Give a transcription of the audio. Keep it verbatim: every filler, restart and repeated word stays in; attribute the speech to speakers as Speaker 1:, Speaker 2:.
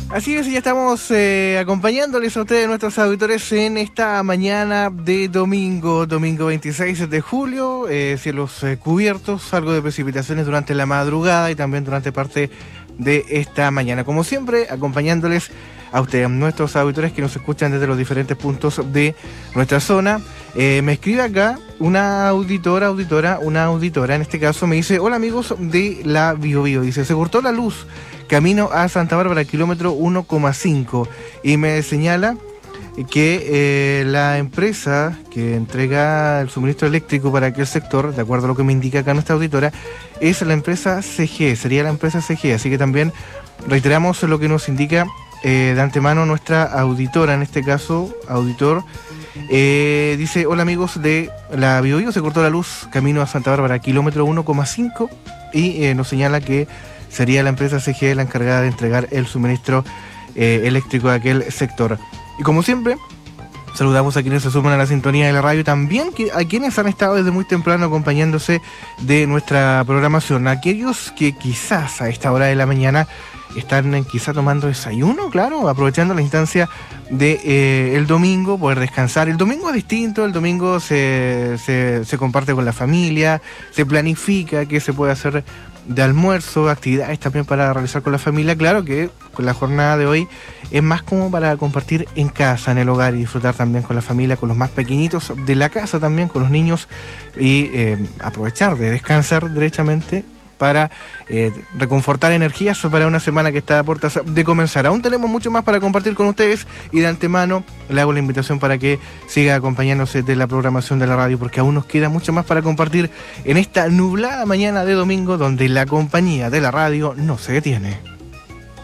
Speaker 1: Así es, ya estamos eh, acompañándoles a ustedes, nuestros auditores, en esta mañana de domingo, domingo veintiséis de julio, eh, cielos eh, cubiertos, algo de precipitaciones durante la madrugada y también durante parte de esta mañana. Como siempre, acompañándoles a ustedes, nuestros auditores que nos escuchan desde los diferentes puntos de nuestra zona. Eh, me escribe acá una auditora, auditora, una auditora, en este caso me dice: hola amigos de la Bio Bio, dice, se cortó la luz camino a Santa Bárbara, kilómetro uno coma cinco, y me señala que eh, la empresa que entrega el suministro eléctrico para aquel sector, de acuerdo a lo que me indica acá nuestra auditora, es la empresa C G, sería la empresa C G, así que también reiteramos lo que nos indica eh, de antemano nuestra auditora, en este caso, auditor, eh, dice: hola amigos de la Bio Bio, se cortó la luz camino a Santa Bárbara, kilómetro uno coma cinco, y eh, nos señala que sería la empresa C G la encargada de entregar el suministro eh, eléctrico a aquel sector. Y como siempre, saludamos a quienes se suman a la sintonía de la radio y también a quienes han estado desde muy temprano acompañándose de nuestra programación. Aquellos que quizás a esta hora de la mañana están quizá tomando desayuno, claro, aprovechando la instancia de eh, el domingo, poder descansar. El domingo es distinto, el domingo se, se, se comparte con la familia, se planifica qué se puede hacer de almuerzo, actividades también para realizar con la familia. Claro que con la jornada de hoy es más como para compartir en casa, en el hogar, y disfrutar también con la familia, con los más pequeñitos de la casa también, con los niños, y eh, aprovechar de descansar derechamente para eh, reconfortar energías para una semana que está a puertas de comenzar. Aún tenemos mucho más para compartir con ustedes y de antemano le hago la invitación para que siga acompañándose de la programación de la radio, porque aún nos queda mucho más para compartir en esta nublada mañana de domingo donde la compañía de la radio no se detiene.